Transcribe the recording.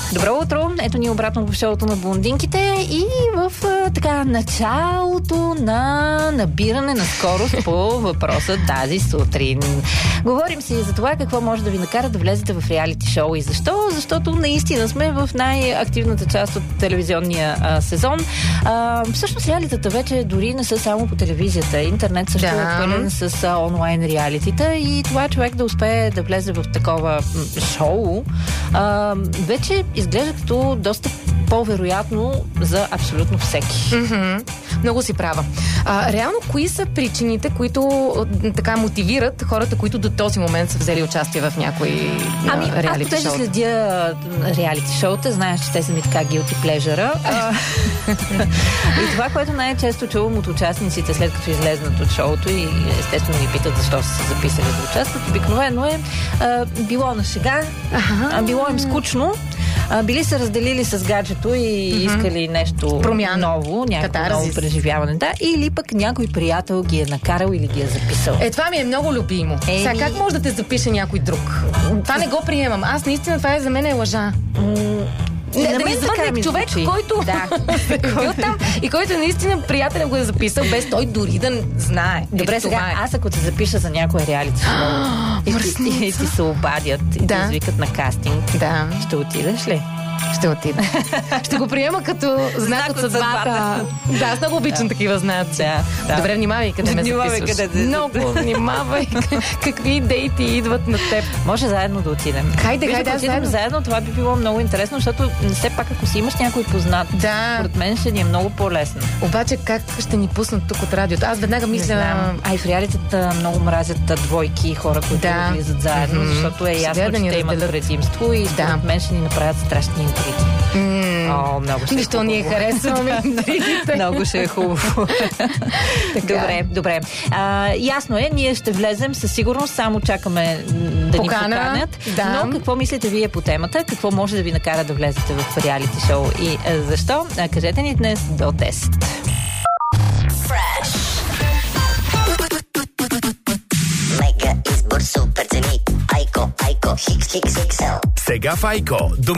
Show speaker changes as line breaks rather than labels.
Добро утро! Ето ни обратно в шоуто на блондинките и в така началото на набиране на скорост по въпроса тази сутрин. Говорим си за това какво може да ви накара да влезете в реалити шоу и защо? Защото наистина сме в най-активната част от телевизионния сезон. Всъщност реалитета вече дори не са само по телевизията. Интернет също е пълен с онлайн реалитита и това човек да успее да влезе в такова шоу вече изглежда като доста по-вероятно за абсолютно всеки.
Много си права. Реално, кои са причините, които така мотивират хората, които до този момент са взели участие в някои реалити шоу?
Аз следя реалити шоута, знаеш, че те са ми така guilty pleasure. И това, което най-често чувам от участниците, след като излезнат от шоуто и естествено ги питат защо са се записали да участват, обикновено е било на шега, било им скучно, били се разделили с гаджето и искали нещо ново, някакво ново преживяване. Да, или пък някой приятел ги е накарал или ги е записал.
Това ми е много любимо. Сега как може да те запише някой друг? Това не го приемам. Аз наистина това за мен е лъжа. Да извънне човек, който бил там и който наистина приятеля го е записал, без той дори да знае.
Добре, сега аз ако те запиша за някой реалити шоу и ти се обадят и те извикат на кастинг, ще отидеш ли?
Ще отида. Ще го приема като знак от съдбата. Да, аз много обичам такива знаци. Добре, внимавай къде ме записваш. Много внимавай какви идеи ти идват на теб.
Може заедно да отидем.
Хайде,
заедно. Това би било много интересно, защото все пак ако си имаш някой познат, според мен ще ни е много по-лесно.
Обаче как ще ни пуснат тук от радиото? Аз веднага мисля...
И в реалитета много мразят двойки хора, които влизат заедно, защото е ясно, че те имат предимство и според мен ще ни направят страшни интриги. Много ще
Нищо ние харесваме интригите.
Много ще е хубаво. Добре. Ясно е, ние ще влезем със сигурност, само чакаме да ни поканят. Но какво мислите вие по темата? Какво може да ви накара да влезете в реалити шоу и защо? Кажете ни днес до 10.
Мега избор, супер цени. Айко, Хикс, XL.
Сега в Айко